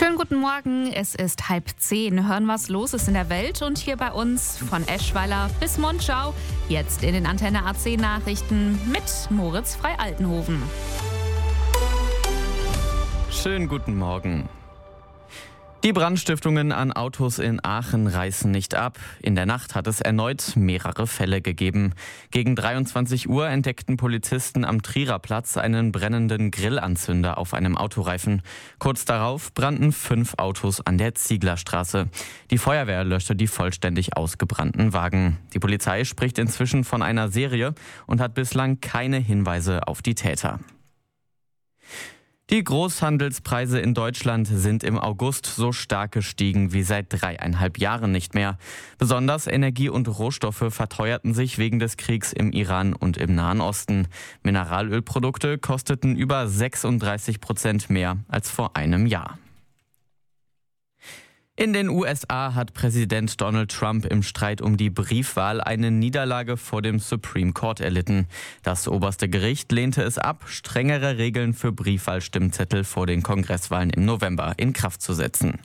Schönen guten Morgen, es ist 9:30. Hören, was los ist in der Welt und hier bei uns von Eschweiler bis Monschau. Jetzt in den Antenne AC Nachrichten mit Moritz Frei-Altenhoven. Schönen guten Morgen. Die Brandstiftungen an Autos in Aachen reißen nicht ab. In der Nacht hat es erneut mehrere Fälle gegeben. Gegen 23 Uhr entdeckten Polizisten am Trierer Platz einen brennenden Grillanzünder auf einem Autoreifen. Kurz darauf brannten 5 Autos an der Zieglerstraße. Die Feuerwehr löschte die vollständig ausgebrannten Wagen. Die Polizei spricht inzwischen von einer Serie und hat bislang keine Hinweise auf die Täter. Die Großhandelspreise in Deutschland sind im August so stark gestiegen wie seit 3,5 Jahren nicht mehr. Besonders Energie und Rohstoffe verteuerten sich wegen des Kriegs im Iran und im Nahen Osten. Mineralölprodukte kosteten über 36% mehr als vor einem Jahr. In den USA hat Präsident Donald Trump im Streit um die Briefwahl eine Niederlage vor dem Supreme Court erlitten. Das oberste Gericht lehnte es ab, strengere Regeln für Briefwahlstimmzettel vor den Kongresswahlen im November in Kraft zu setzen.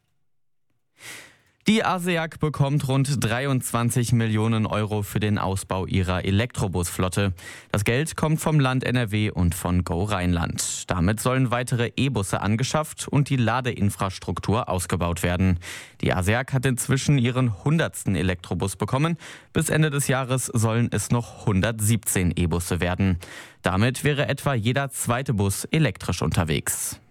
Die ASEAG bekommt rund 23 Millionen Euro für den Ausbau ihrer Elektrobusflotte. Das Geld kommt vom Land NRW und von Go Rheinland. Damit sollen weitere E-Busse angeschafft und die Ladeinfrastruktur ausgebaut werden. Die ASEAG hat inzwischen ihren 100. Elektrobus bekommen. Bis Ende des Jahres sollen es noch 117 E-Busse werden. Damit wäre etwa jeder zweite Bus elektrisch unterwegs.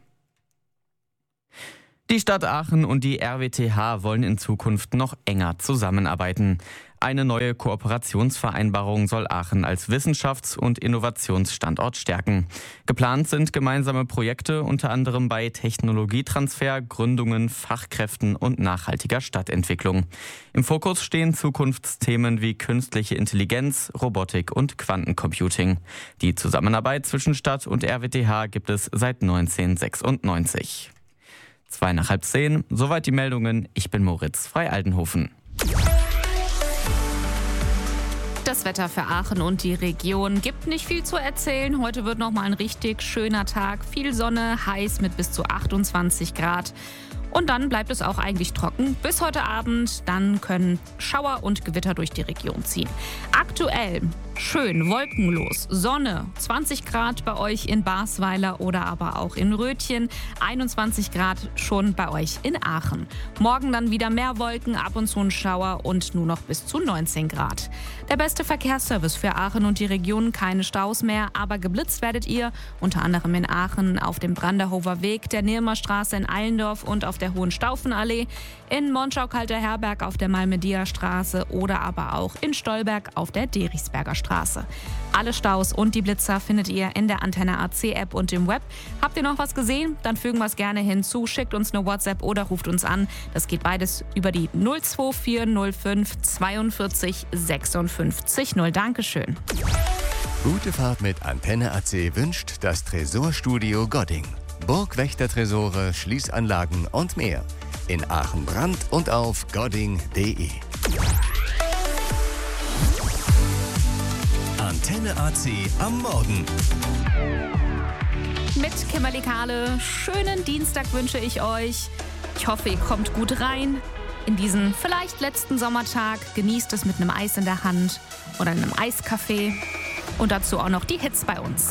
Die Stadt Aachen und die RWTH wollen in Zukunft noch enger zusammenarbeiten. Eine neue Kooperationsvereinbarung soll Aachen als Wissenschafts- und Innovationsstandort stärken. Geplant sind gemeinsame Projekte unter anderem bei Technologietransfer, Gründungen, Fachkräften und nachhaltiger Stadtentwicklung. Im Fokus stehen Zukunftsthemen wie künstliche Intelligenz, Robotik und Quantencomputing. Die Zusammenarbeit zwischen Stadt und RWTH gibt es seit 1996. 9:30, soweit die Meldungen. Ich bin Moritz Frei-Altenhoven. Das Wetter für Aachen und die Region gibt nicht viel zu erzählen. Heute wird nochmal ein richtig schöner Tag. Viel Sonne, heiß mit bis zu 28 Grad. Und dann bleibt es auch eigentlich trocken bis heute Abend. Dann können Schauer und Gewitter durch die Region ziehen. Aktuell schön wolkenlos, Sonne, 20 Grad bei euch in Basweiler oder aber auch in Rötchen, 21 Grad schon bei euch in Aachen. Morgen dann wieder mehr Wolken, ab und zu ein Schauer und nur noch bis zu 19 Grad. Der beste Verkehrsservice für Aachen und die Region, keine Staus mehr, aber geblitzt werdet ihr, unter anderem in Aachen auf dem Branderhofer Weg, der Nirmer Straße in Allendorf und auf der Hohenstaufenallee, in Monschau-Kalter Herberg auf der Malmedia-Straße oder aber auch in Stolberg auf der Derichsberger Straße. Alle Staus und die Blitzer findet ihr in der Antenne AC App und im Web. Habt ihr noch was gesehen? Dann fügen wir es gerne hinzu. Schickt uns eine WhatsApp oder ruft uns an. Das geht beides über die 02405 42 56 0. Dankeschön. Gute Fahrt mit Antenne AC wünscht das Tresorstudio Godding. Burgwächtertresore, Schließanlagen und mehr. In Aachen-Brand und auf godding.de. Antenne AC am Morgen. Mit Kimberly Kahle, schönen Dienstag wünsche ich euch. Ich hoffe, ihr kommt gut rein in diesen vielleicht letzten Sommertag. Genießt es mit einem Eis in der Hand oder einem Eiskaffee. Und dazu auch noch die Hits bei uns.